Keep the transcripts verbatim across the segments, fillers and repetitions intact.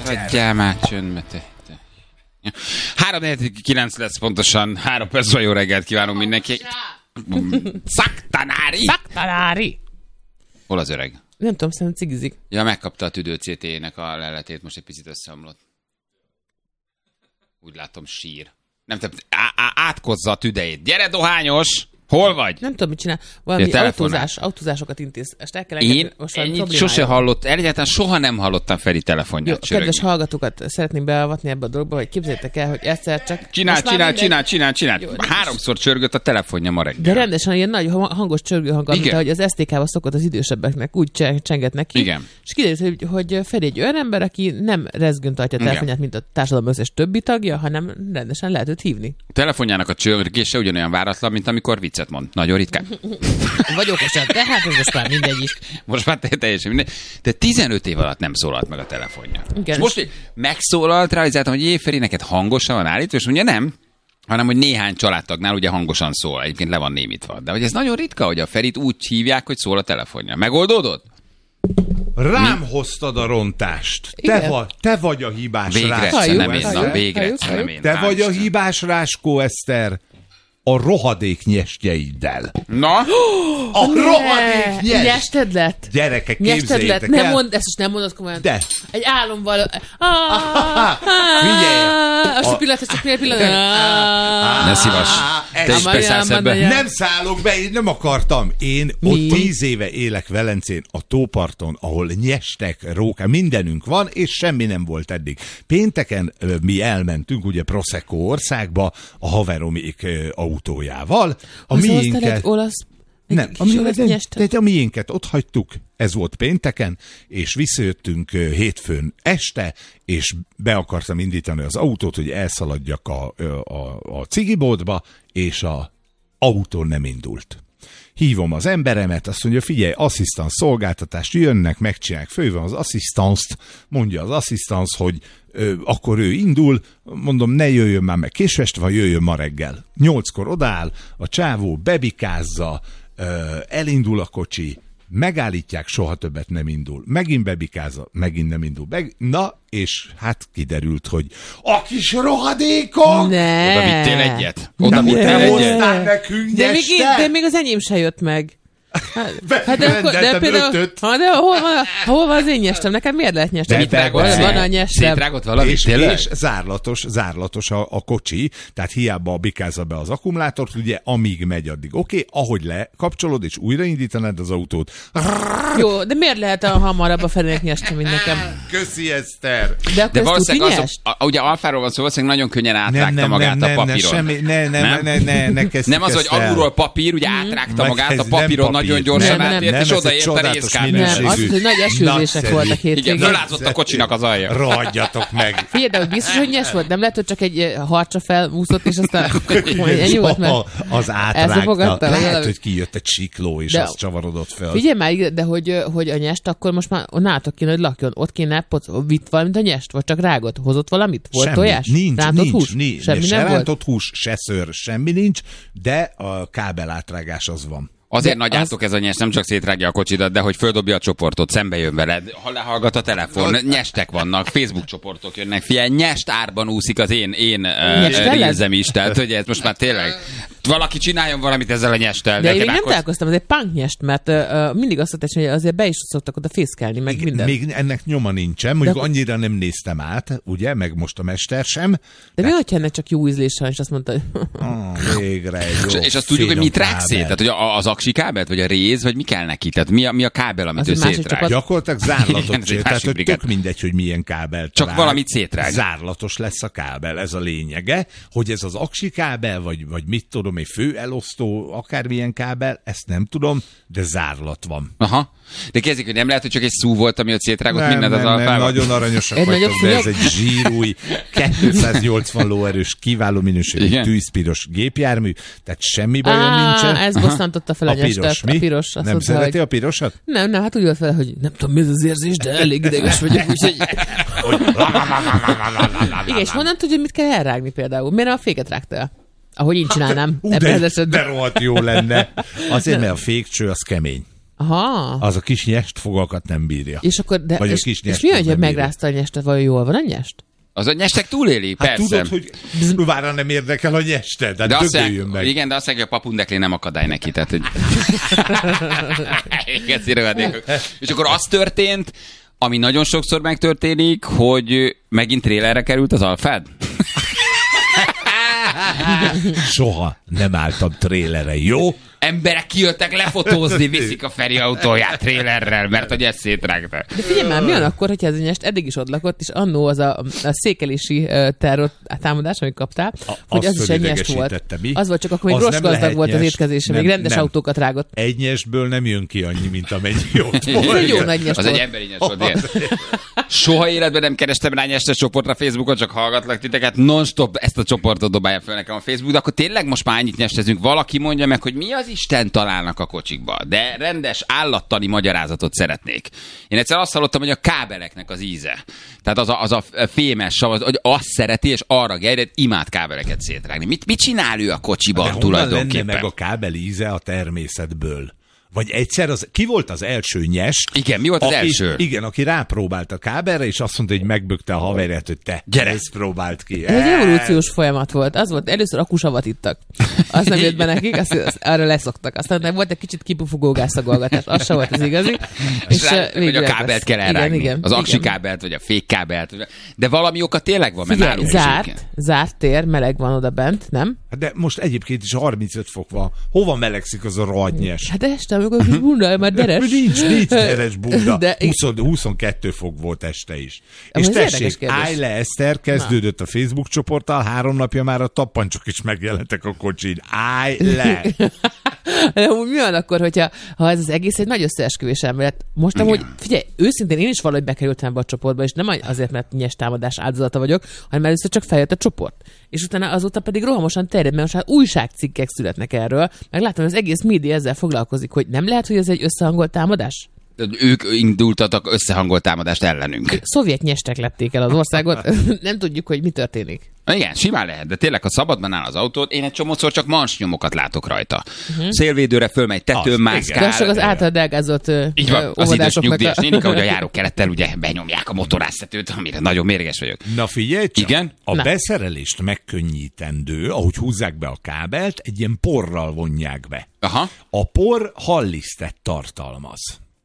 Hagyjál már csöndbe, te. három negyvenkilenc lesz pontosan, három perc, jó reggelt kívánunk mindenki. Szaktanári! Szaktanári! Hol az öreg? Nem tudom, szerintem cigizik. Ja, megkapta a tüdő cé té-nek a leletét, most egy picit összeomlott. Úgy látom, sír. Nem, te á- á- átkozza a tüdejét. Gyere, dohányos! Hol vagy? Nem tudom, mit csinál. Valami autózás, autózásokat intéz. Ezt el kell Én ennyit sose hallott, egyáltalán soha nem hallottam Feri telefonját csörögni. Kedves hallgatókat szeretném beavatni ebbe a dologba, hogy képzeljétek el, hogy egyszer csak... Csinál, csinál, csinál, csinál, csinál. Jó, háromszor csörgött a telefonja ma reggel. De rendesen ilyen nagy hangos csörgő hang, mint ahogy az es té ká-val szokott az idősebbeknek, úgy csenget neki. Igen. És kiderült, hogy, hogy Feri egy olyan ember, aki nem rezgőn tartja a telefonját, mint a társadalom összes többi tagja, hanem rendesen lehet őt hívni. A telefonjának a csörgése ugyanolyan váratlan, mint amikor viccet mond. Nagyon ritkán. Vagy okosan, de hát ez most már mindegy is. Most már teljesen mindegy. De tizenöt év alatt nem szólalt meg a telefonja. Igen. És most megszólalt rá, hogy hogy Feri, neked hangosan van állítva, és mondja nem, hanem hogy néhány családtagnál ugye hangosan szól. Egyébként le van némítva. De hogy ez nagyon ritka, hogy a Ferit úgy hívják, hogy szól a telefonja. Megoldódott? Rám Mi? hoztad a rontást. Te, va, te vagy a hibás végre, Ráskó nem én, Eszter. na, végre, nem én. Te vagy a hibás Ráskó Eszter. A rohadék nyestjeiddel. Na? A rohadék nyest! Nyested lett? Gyerekek, képzeljétek el. Nem mond, ezt most nem mondod komolyan. De. Egy álomval... Figyelj! Azt a pillanat, csak egy pillanat. Ne szívas. Te is beszállsz ebbe. Nem szállok be, én nem akartam. Én ott tíz éve élek Velencén, a tóparton, ahol nyestek, rókák, mindenünk van, és semmi nem volt eddig. Pénteken mi elmentünk, ugye Prosecco országba, a haveromék autójával. A miénket... olasz... Nem, a, mi, de, de a miénket ott hagytuk, ez volt pénteken, és visszajöttünk hétfőn este, és be akartam indítani az autót, hogy elszaladjak a, a, a cigiboltba, és a autó nem indult. Hívom az emberemet, azt mondja, figyelj, asszisztans szolgáltatást jönnek, megcsinálják, fölhívom az asszisztanst, mondja az asszisztans, hogy ö, akkor ő indul, mondom, ne jöjjön már meg késő este van, jöjjön ma reggel. Nyolckor odaáll, a csávó bebikázza, ö, elindul a kocsi, megállítják, soha többet nem indul. Megint bebikázza, megint nem indul. Meg... Na, és hát kiderült, hogy a kis rohadékok! Ne. Oda vittél egyet? Oda vittél egyet? Nekünk de, még, de még az enyém se jött meg. Hát, hát de, akkor, de például, ha, de hol van, hol van az én nyestem? Neked miért lehet nyestem? Van a nyestem. Szétrágott valami, és, és zárlatos, zárlatos a, a kocsi, tehát hiába bikázza be az akkumulátort, ugye amíg megy addig. Oké, okay, ahogy lekapcsolod és újraindítanod az autót. Jó, de miért lehet a hamarabb a felének nyestem, mint nekem? Köszi, Eszter! De, de valószínűleg azok, a, ugye Alfáról van szó, valószínűleg nagyon könnyen átrágta nem, magát nem, a papíron. Nem, nem, semmi, ne, ne, ne, ne, ne, ne nem az, hogy alulról papír, ugye átrágta magát a papíron, nagyon gyorsan átért, és odaért a részkábel. Nem, az, hogy nagy esőzések voltak hétvégén. Igen, fölázott a kocsinak az alja. Rohadjatok meg! Figyelj, de hogy biztos, hogy nyes volt? Nem lehet, hogy csak egy harcsa felúszott, és aztán ennyi volt, mert az átrágta. Lehet, hogy kijött egy sikló, és az csavarodott fel. Figyelj már, de hogy, hogy a nyest akkor most már nátok kéne, hogy lakjon. Ott kéne, vitt valamit a nyest, vagy csak rágott? Hozott valamit? Volt semmi, tojás? Nincs, rántott nincs, hús? nincs. Semmi se nem rántott volt? hús, se szőr, semmi nincs, de a kábel átrágás az van. Azért nagy átok ez a nyest, nem csak szétrágja a kocsidat, de hogy földobja a csoportot, szembe jön veled, ha lehallgat a telefon, nyestek vannak, Facebook csoportok jönnek, figyelj, nyest árban úszik az én, én uh, rézem is, tehát hogy ez most már tényleg, valaki csináljon valamit ezzel a nyesttel. De én még nem találkoztam, ez egy punk nyest, mert uh, mindig azt mondtam, hogy azért be is szoktak oda fészkelni, meg minden. Még ennek nyoma nincsen, mondjuk de annyira nem néztem át, ugye, meg most a mester sem. De, de mi, hogyha ennek csak jó ízlése van, és azt mondta, hogy... oh, végre egy jó. És, és azt tudjuk, hogy mit rág szét? Tehát, hogy az aksi kábelt, vagy a réz, vagy mi kell neki? Tehát mi a, mi a kábel, amit az ő szétrág? Az... Gyakorlatilag zárlatot csinál, tehát hogy tök mindegy, hogy milyen kábel. Csak rág. Valamit szétrág. Zárlatos lesz a kábel, ez a lényege, hogy ez az aksi kábel, vagy, vagy mit tudom, egy fő elosztó, akármilyen kábel, ezt nem tudom, de zárlat van. Aha. De kezdjük, hogy nem lehet, hogy csak egy szú volt, ami ott szétrágott nem, mindent az nem, Alfával? Nem, nagyon aranyosak vagytok, de ez egy zsírúj, kétszáznyolcvan lóerős, kiváló minőségű tűzpiros gépjármű, tehát semmi bajom nincsen. Ez bosszantotta fel a, a nyestet. Mi? A piros. Nem mondta, szereti hogy... a pirosat? Nem, nem, hát úgy volt fel, hogy nem tudom, mi ez az érzés, de elég ideges vagyok, úgyhogy... Igen, és honnan tudja, mit kell elrágni például? Miért a féket rágtál? Ahogy én csinálnám. Hát, de, de rohadt jó lenne. Azért, mert a fékcső az kemény. Aha. Az a kis nyestfogakat nem bírja. És akkor, de, Vagy és, a kis és mi, hogy megrázta a nyestet, vajon jól van a nyest? Az a nyestek túléli, hát persze. tudod, hogy kurvára nem érdekel a nyested, de, de dögöljön meg. Igen, de azt mondja, hogy a papundekli nem akadály neki, tehát, hogy... És akkor az történt, ami nagyon sokszor megtörténik, hogy megint trélerre került az Alfád? Soha nem álltam trélere, jó? Emberek kijöttek lefotózni, viszik a Feri autóját trélerrel, mert hogy ezt szétrágta. De figyelj már, mi van akkor, hogyha ez a nyest eddig is ott lakott, és annó az a, a székelési uh, terror támadás, amit kaptál, a, hogy az is egy nyest volt. Mi? Az volt, csak akkor még roskazdag volt nyest, az étkezése, még rendes nem. autókat rágott. Egy nyestből nem jön ki annyi, mint amennyi ott volt. Egy jó nagy nyest az volt. egy emberi nyest volt, ilyen. Soha életben nem kerestem rá nyestes csoportra Facebookon, csak hallgatlak titeket. Non-stop ezt a csoportot dobálja fel nekem a Facebook, de akkor tényleg most már annyit nyestezünk. Valaki mondja meg, hogy mi az Isten találnak a kocsikba, de rendes állattani magyarázatot szeretnék. Én egyszer azt hallottam, hogy a kábeleknek az íze. Tehát az a, az a fémes sav, hogy azt szereti, és arra gerjed, imád kábeleket szétrágni. Mit, mit csinál ő a kocsiban de tulajdonképpen? Lenne meg a kábel íze a természetből? Vagy egyszer, az, ki volt az első nyest? Igen, mi volt az aki, első? Igen, aki rápróbált a kábelre, és azt mondta, hogy megbökte a haverját, hogy te, gyere, ezt próbált ki. Ez egy evolúciós folyamat volt. Az volt, először akusavat ittak. Azt nem jött be nekik, azt, azt, arra leszoktak. Aztán nem volt egy kicsit kipufogó gázszagolgatás. Az sem volt az igazi. És rájöttek, hogy a kábelt kell elrágni. Igen, igen, az aksi igen. kábelt, vagy a fékkábelt. De valami oka tényleg van, mert Figyelj, nálunk zárt, zárt tér, meleg van oda bent, nem? De most egyébként is harmincöt fok van. Hova melegszik az a rohadnyes? Hát este, amikor kis bunda, már deres. Nincs, nincs deres bunda. De... húsz, huszonkettő fok volt este is. De és tessék, állj le, Eszter, kezdődött Na. a Facebook csoporttal, három napja már a tappancsok is megjelentek a kocsin. Állj le! De mi van akkor, hogyha ha ez az egész egy nagy összeesküvés elmélet? Most amúgy, figyelj, őszintén én is valahogy bekerültem be a csoportba, és nem azért, mert nyes támadás áldozata vagyok, hanem először csak feljött a csoport. És utána azóta pedig rohamosan terjed, mert most hát újságcikkek születnek erről, meg látom, hogy az egész média ezzel foglalkozik, hogy nem lehet, hogy ez egy összehangolt támadás? Ők indultatok összehangolt támadást ellenünk. Szovjet nyestek lepték el az országot, nem tudjuk, hogy mi történik. Igen, simán lehet, de tényleg, ha szabadban áll az autót, én egy csomószor csak mansnyomokat látok rajta. Uh-huh. Szélvédőre fölmegy, tetőn mászkál. De az által delgázott így van, az idős nyugdíjas a... nénik, ahogy a járókerettel ugye benyomják a motoráztetőt, amire nagyon mérges vagyok. Na figyelj csak, igen? A Na. beszerelést megkönnyítendő, ahogy húzzák be a kábelt, egy ilyen porral vonják be. Aha. A por hallisztet tartalmaz.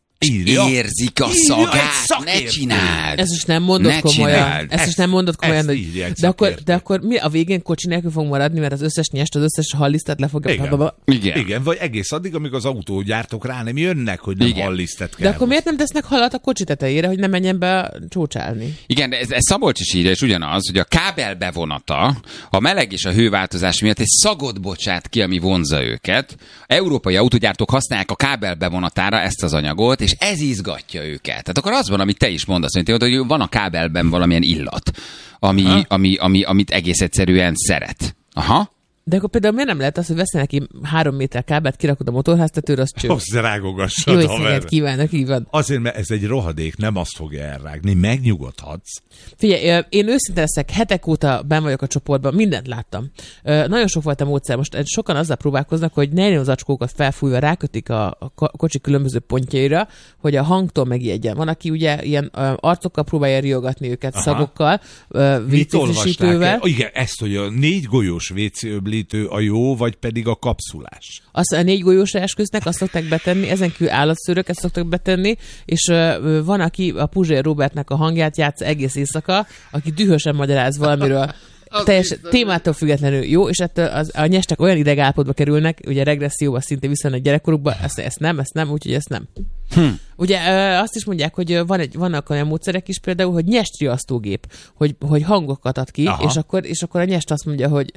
Írja. Érzik a szagát, ne csináld! Ezt is nem mondod ne komolyan. Csináld. Ezt is nem mondod komolyan. Hogy... De, akkor, de akkor mi a végén kocsi nélkül fog maradni, mert az összes nyest, az összes hallisztet le fogja... Igen. Igen. Igen, vagy egész addig, amíg az autógyártók rá nem jönnek, hogy nem hallisztet kell. De akkor miért nem tesznek halat a kocsi tetejére, hogy ne menjen be csócsálni? Igen, de ez, ez Szabolcs is írja, és ugyanaz, hogy a kábel bevonata a meleg és a hőváltozás miatt egy szagot bocsát ki, ami vonzza őket. Európai autógyártók használják a kábel bevonatára ezt az anyagot, és ez izgatja őket. Tehát akkor az van, amit te is mondasz, hogy van a kábelben valamilyen illat, ami, ami, ami, amit egész egyszerűen szeret. Aha. De akkor például miért nem lehet az, hogy veszel neki három méter kábelt, kirakod a motorháztetőre, az cső. Azt rágogassad, jó éjszakát kívánok, így van. Azért, mert ez egy rohadék, nem azt fogja elrágni, megnyugodhatsz. Figyelj, én őszinte leszek, hetek óta benn vagyok a csoportban, mindent láttam. Nagyon sok volt a módszer, most sokan azzal próbálkoznak, hogy nejlonzacskókat felfújva rákötik a kocsi különböző pontjaira, hogy a hangtól megijedjen. Van, aki ugye ilyen arcokkal próbálja riogatni őket, Aha. szagokkal, vécéfrissítővel. Igen, ezt, hogy a négy golyós vécéöblítő a jó, vagy pedig a kapszulás. Azt a négy golyósra esküsznek, azt szokták betenni, ezen kívül állatszőröket szoktak betenni, és uh, van, aki a Puzsér Robertnek a hangját játsz egész éjszaka, aki dühösen magyaráz valamiről. Teljes témától függetlenül jó, és ettől az, a nyestek olyan idegállapotba kerülnek, ugye regresszióba szinte visszanek gyerekkorukba, ezt, ezt nem, ezt nem, úgyhogy ezt nem. Hm. Ugye azt is mondják, hogy van egy, vannak olyan módszerek is például, hogy nyesriasztógép, hogy, hogy hangokat ad ki, és akkor, és akkor a nyest azt mondja, hogy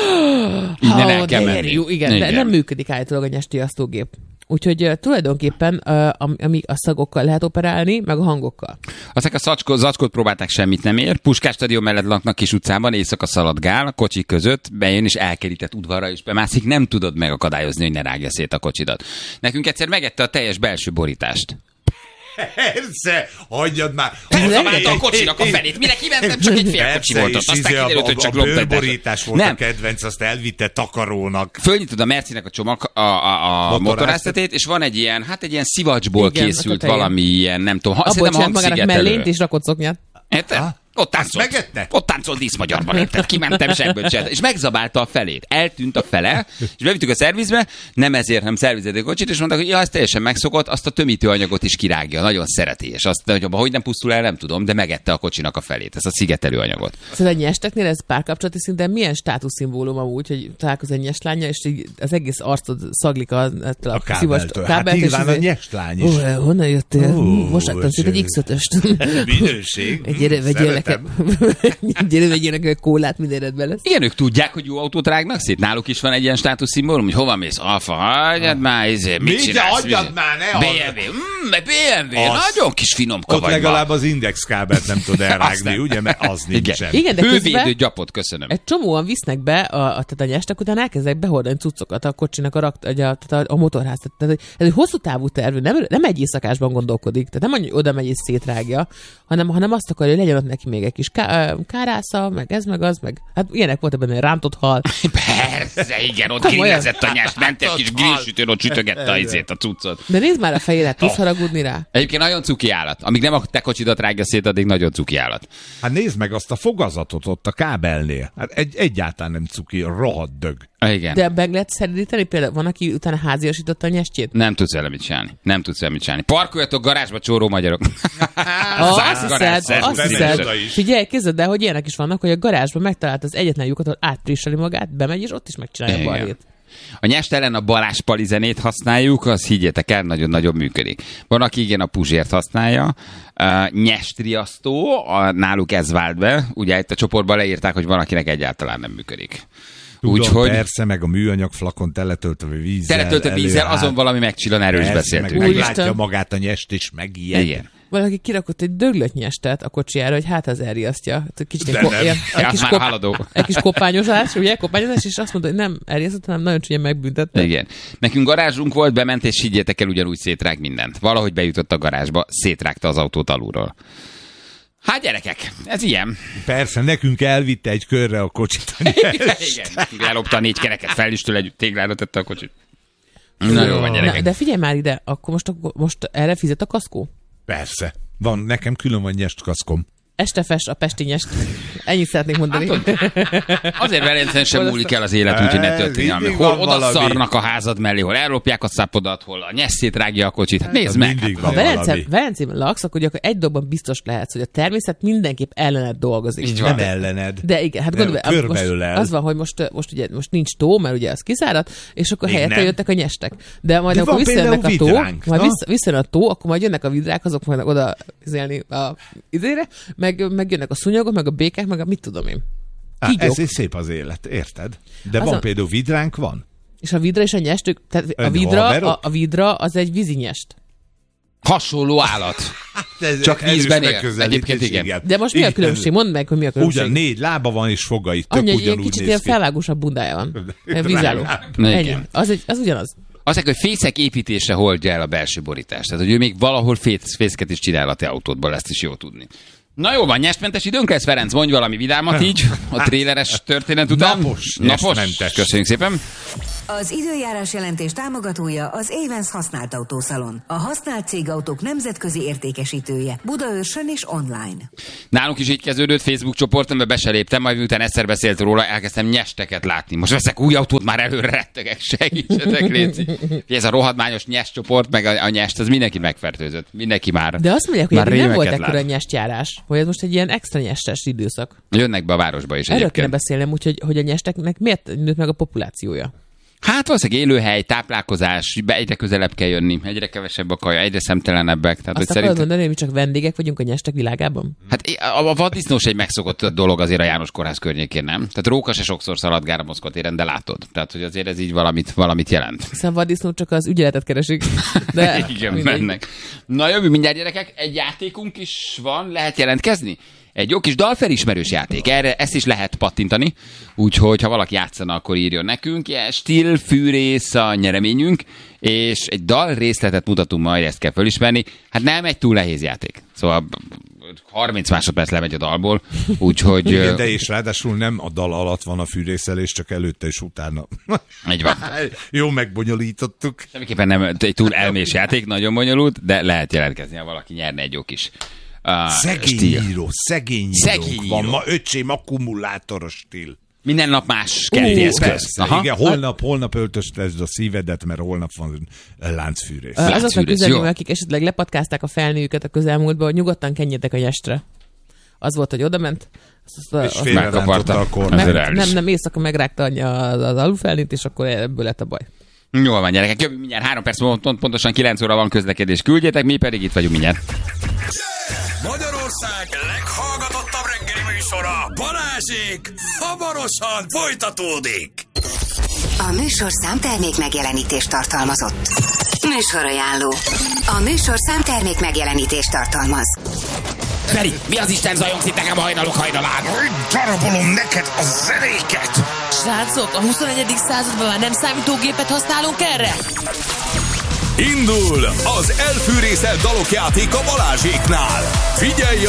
innen el kell menni. Jó, igen, igen, de nem működik állítólag a nyesriasztógép. Úgyhogy uh, tulajdonképpen uh, ami a szagokkal lehet operálni, meg a hangokkal. Aztán a zacskót, zacskót próbálták, semmit nem ér. Puskás stadion mellett laknak kis utcában, éjszaka szaladgál, a kocsik között, bejön és elkerített udvarra is bemászik, nem tudod megakadályozni, hogy ne rágja szét a kocsidat. Nekünk egyszer megette a teljes belső borítást. Persze, hagyjad már. Felzabálta a kocsinak a felét. Mire kimentem, csak egy fél kocsi volt ott. Aztán kiderült, hogy csak a bőrborítás volt nem. a kedvenc, azt elvitte takarónak. Fölnyitod a Mercinek a csomag, a, a, a motoráztatét, és van egy ilyen, hát egy ilyen szivacsból igen, készült valami ilyen, nem tudom, ha, szerintem hangszigetelő. Abból mellényt és rakott szoknyát. Érted? Ah. Ott táncolt. Ott táncolt díszmagyarban, érted? Kimentem sebből csinálta. És megzabálta a felét. Eltűnt a fele, és bevittük a szervizbe, nem ezért, hanem szervizett a kocsit, és mondták, hogy ja, ez teljesen megszokott, azt a tömítőanyagot is kirágja. Nagyon szereti. És azt, hogy hogy nem pusztul el, nem tudom, de megette a kocsinak a felét, ezt a szigetelőanyagot. Szóval a nyesteknél ez párkapcsolati szinten milyen státuszszimbólum amúgy, hogy találkoz egy nyeslánya, és az egész arcod szaglik a, a, a kábeltől. Hát nyilván a nyeslány is. Ó, honnan jöttél? Most láttam szét egy iksz ötöst. Minőség. Gyere, vegyél nekem egy kólát, minden rendben lesz. Igen, ők tudják, hogy jó autót rágnak szét. Náluk is van egy ilyen státuszszimbólum, hogy hova mész? Alfa, hagyjad már, izé, mit csinálsz? Hagyjad már, ne bé em vé, mm, bé em vé, nagyon kis finomka ott vagy. Ott legalább az indexkábelt nem tud elrágni, ugye, mert az nincsen. Igen, de hővédő gyapot, köszönöm. Egy csomóan visznek be, a, a, tehát a nyestek után elkezdek behordani cuccokat a kocsinak, a, rakt, a, tehát a, a motorház. Tehát ez egy hosszú távú terv, nem, nem egy éjszakásban gondolkodik, tehát nem mondja, hogy oda megy és szétrágja, hanem, hanem azt akarja, hogy legyen ott neki még egy kis ká, kárásza, meg ez, meg az, meg hát ilyenek voltak benne, rántott hal. Persze, igen, ott grillezett a nyest, ment egy kis grillsütőn, ott sütögette a izét, a cuccot. De nézd már a fejére, tudsz haragudni rá? Egyébként nagyon cuki állat. Amíg nem a te kocsidat rágja szét, addig nagyon cuki állat. Hát nézd meg azt a fogazatot ott a kábelnél. Hát egy, egyáltalán nem cuki, rohadt dög. Igen. De meg lehet szeríteni? Például van, aki utána háziasította a nyestjét? Nem tudsz vele mit csinálni. Nem tudsz vele mit csinálni. Parkoljatok garázsba, csóró magyarok. Ah, azt hiszed, azt hiszed. Figyelj, kézzed el, hogy ilyenek is vannak, hogy a garázsban megtalált az egyetlen lyukat, ahol átprisseli magát, bemegy, és ott is megcsinálja a balhét. A nyest ellen a Balázs Pali zenét használjuk, az higgyétek el, nagyon-nagyon működik. Van, aki igen a Puzsért használja. Uh, nyestriasztó, a, náluk ez vált be. Ugye itt a csoportban leírták, hogy van, akinek egyáltalán nem működik. Tudom, úgyhogy persze, meg a műanyag flakon teletöltve vízzel. Teletöltve vízzel, azon valami megcsillan, erről is beszéltünk. Meg meglátja magát a nyest, és megijed. Igen. Valaki kirakott egy döglött nyestet a kocsijára, hogy hát az elriasztja. Kicsit egy, ko- ilyen, egy, kis kop- egy kis kopányozás, ugye, kopányozás, és azt mondta, hogy nem elriasztott, hanem nagyon csúnya megbüntette. Igen. Nekünk garázsunk volt, bement, és higgyétek el, ugyanúgy szétrág mindent. Valahogy bejutott a garázsba, szétrágta az autót alulról. Hát gyerekek, ez ilyen. Persze, nekünk elvitte egy körre a kocsit. A igen, nekünk ellopta a négy kereket, felistől együtt téglára tette a kocsit. Na jó van, gyerekek. Na, de figyelj már ide, akkor most, most erre fizet a kaszkó? Persze. Van, nekem külön van nyestkaszkom. Este fest a pesti nyest. Ennyit szeretnék mondani. Hát, azért Velencén sem múlik el az élet, úgyhogy ne történjen. Hol oda valami. Szarnak a házad mellé, hol ellopják a szápodat, hol a nyeszét rágja a kocsit. Hát nézd meg. Hát, ha Velence, Velencében laksz, akkor, akkor egy dologban biztos lehetsz, hogy a természet mindenképp ellened dolgozik. Így van. Nem ellened. De igen, hát gondolj, most az van, hogy most, most, ugye, most nincs tó, mert ugye az kiszáradt, és akkor Még helyette nem. jöttek a nyestek. De majd De akkor visszajönnek a tó, majd visszajön a tó, akkor majd jönnek a vidrák, azok majd oda izélni a izére, meg, meg jönnek a szúnyogok, meg a békák, meg a mit tudom én. Á, ez is szép az élet, érted? De az van a... például vidránk van. És a vidra és a nyest, tehát a vidra, a, a vidra az egy vízinyest. Hasonló állat. Ez Csak vízben él. Egyébként igen. igen. De most mi a különbség? Mondd meg, hogy mi a különbség. Ugyan négy lába van és fogai, tök Anya, ugyanúgy néz ki. Kicsit ilyen felvágósabb bundája van. Vízálló. Ennyi. Az, egy, az ugyanaz. Azt hogy fészek építése holdja el a belső borítást. Tehát, hogy ő még valahol fész, fészket is csinál a te autódból, ezt is jó tudni. Na jó van, nyestmentes időnk lesz, Ferenc, mondj valami vidámat így, a tréleres történet után. Napos, Napos. Köszönjük szépen. Az időjárás jelentés támogatója az Avens használt autószalon. A használt cégautók nemzetközi értékesítője. Budaörsön és online. Nálunk is így kezdődött Facebook csoporton, be se léptem, majd miután egyszer beszélt róla, elkezdtem nyesteket látni. Most veszek új autót, már előre rettegek, segítsetek, léci. Ez a rohadmányos nyest csoport, meg a, a nyest, ez mindenki megfertőzött. Mindenki már. De azt mondják, hogy nem volt ekkora nyestjárás, hogy ez most egy ilyen extra nyestes időszak. Jönnek be a városba is. Erről kéne beszélnem, úgyhogy hogy a nyesteknek miért nőtt meg a populációja? Hát valószínűleg élőhely, táplálkozás, egyre közelebb kell jönni, egyre kevesebb a kaja, egyre szemtelenebbek. Tehát, azt hogy akarod szerint... mondani, hogy mi csak vendégek vagyunk a nyestek világában? Hát a vaddisznós egy megszokott dolog azért a János kórház környékén, nem? Tehát róka se sokszor szaladgál a Moszkva téren, de látod. Tehát, hogy azért ez így valamit, valamit jelent. Hiszen vaddisznó csak az ügyeletet keresik. De igen, mennek. Na jövő mindjárt, gyerekek, egy játékunk is van, lehet jelentkezni? Egy jó kis dalfelismerős játék. Erre ezt is lehet pattintani, úgyhogy ha valaki játszana, akkor írjon nekünk. Yeah, Still dalfűrész a nyereményünk, és egy dal részletet mutatunk majd, ezt kell fölismerni. Hát nem egy túl nehéz játék. Szóval harminc másodperc lemegy a dalból, úgyhogy... Igen, de és ráadásul nem a dal alatt van a fűrészelés, csak előtte és utána. Így van. Jó megbonyolítottuk. Semmiképpen nem egy túl elmés játék, nagyon bonyolult, de lehet jelentkezni, ha valaki nyerne egy jó kis uh, szegény stíl. író, szegény, Szegény író. író. Van ma öcsém akkumulátoros stíl. Minden nap más kerti Uh, eszköz. persze, Aha. igen, holnap, holnap öltösd a szívedet, mert holnap van láncfűrész. Azoknak jó. üzenni, akik esetleg lepatkázták a felnőjüket a közelmúltban, hogy nyugodtan kenjetek a nyestre. Az volt, hogy odament. És félrerántotta a kormány. Meg, nem, nem, éjszaka megrágta az, az alulfelnét, és akkor ebből lett a baj. Jól van, gyerekek. Jövő mindjárt három perc, pont, pontosan kilenc óra van közlekedés. Küldjetek, mi pedig itt vagyunk mindjárt. Magyarország leghallgatottabb reggeli műsora, Balázsék, hamarosan folytatódik. A műsorszám termék megjelenítést tartalmazott. Műsorajánló. A műsorszám termék megjelenítést tartalmaz. Feri, mi az Isten zajongsz itt nekem a hajnalok hajnalán? Darabolom neked a zenéket. Srácok, a huszonegyedik században már nem számítógépet használunk erre? Indul az elfűrészelt dalok játék a Balázséknál. Figyelj